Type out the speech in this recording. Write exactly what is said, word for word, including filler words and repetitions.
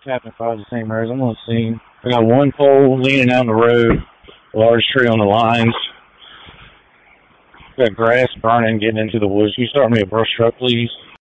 Captain five to Saint Mary's. I'm on the scene. I got one pole leaning out on the road, a large tree on the lines. Got grass burning, getting into the woods. Can you start me a brush truck, please?